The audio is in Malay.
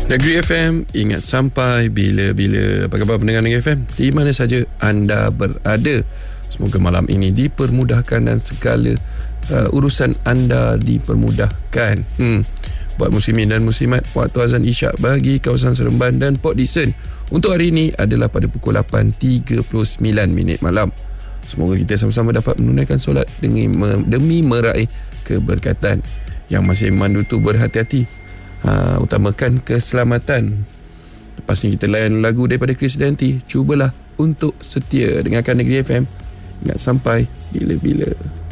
Negeri FM, ingat sampai bila-bila. Apa khabar pendengar Negeri FM? Di mana saja anda berada. Semoga malam ini dipermudahkan dan segala urusan anda dipermudahkan. Buat muslimin dan muslimat, waktu azan isyak bagi kawasan Seremban dan Port Dickson untuk hari ini adalah pada pukul 8.39 malam. Semoga kita sama-sama dapat menunaikan solat demi meraih keberkatan. Yang masih mandu tu berhati-hati, utamakan keselamatan. Lepas ni kita layan lagu daripada Chris Danti, Cubalah Untuk Setia. Dengarkan Negeri FM, ingat sampai bila-bila.